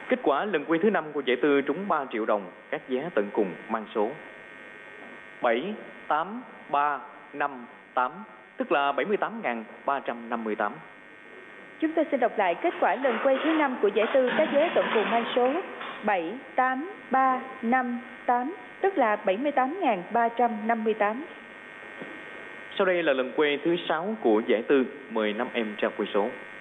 Kết quả lần quay thứ 5 của giải tư trúng 3 triệu đồng, các vé tận cùng mang số 7, 8, 3, 5, 8, tức là 78.358. Chúng tôi xin đọc lại kết quả lần quay thứ 5 của giải tư các vé tận cùng mang số 7, 8, 3, 5, 8, tức là 78.358. Sau đây là lần quay thứ 6 của giải tư, mời 5 em ra quay số.